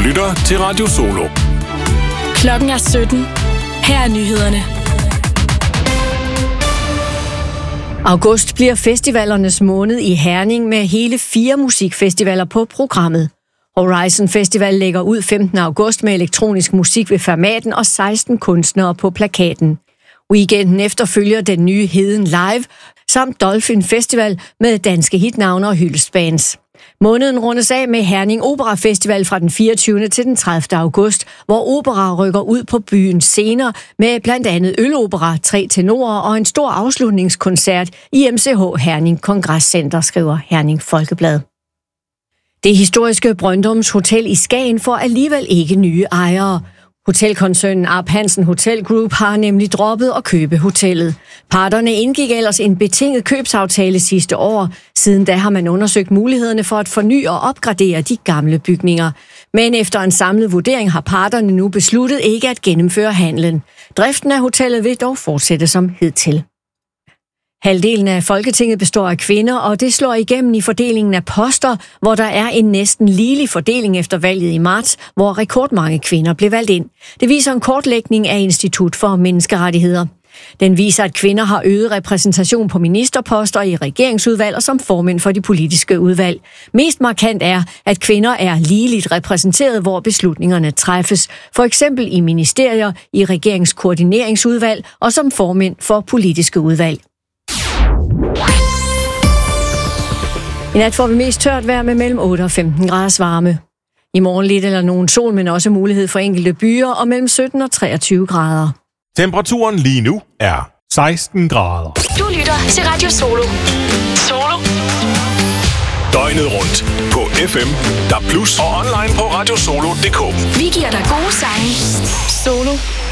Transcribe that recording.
lytter til Radio Solo. Klokken er 17. Her er nyhederne. August bliver festivalernes måned i Herning med hele 4 musikfestivaler på programmet. Horizon Festival lægger ud 15. august med elektronisk musik ved Fermaten og 16 kunstnere på plakaten. Weekenden efter følger den nye Heden Live samt Dolphin Festival med danske hitnavne og hyldestbands. Måneden rundes af med Herning Opera Festival fra den 24. til den 30. august, hvor opera rykker ud på byens scener med blandt andet ølopera, 3 tenorer og en stor afslutningskoncert i MCH Herning Kongresscenter, skriver Herning Folkeblad. Det historiske Brøndums Hotel i Skagen får alligevel ikke nye ejere. Hotelkoncernen Arp Hansen Hotel Group har nemlig droppet at købe hotellet. Parterne indgik ellers en betinget købsaftale sidste år. Siden da har man undersøgt mulighederne for at forny og opgradere de gamle bygninger. Men efter en samlet vurdering har parterne nu besluttet ikke at gennemføre handlen. Driften af hotellet vil dog fortsætte som hidtil. Halvdelen af Folketinget består af kvinder, og det slår igennem i fordelingen af poster, hvor der er en næsten ligelig fordeling efter valget i marts, hvor rekordmange kvinder blev valgt ind. Det viser en kortlægning af Institut for Menneskerettigheder. Den viser, at kvinder har øget repræsentation på ministerposter i regeringsudvalg og som formænd for de politiske udvalg. Mest markant er, at kvinder er ligeligt repræsenteret, hvor beslutningerne træffes, for eksempel i ministerier, i regeringskoordineringsudvalg og som formænd for politiske udvalg. I nat får vi mest tørt vejr med mellem 8 og 15 graders varme. I morgen lidt eller nogen sol, men også mulighed for enkelte byer og mellem 17 og 23 grader. Temperaturen lige nu er 16 grader. Du lytter til Radio Solo. Solo. Døgnet rundt på FM, DAB+ og online på radiosolo.dk. Vi giver dig gode sange. Solo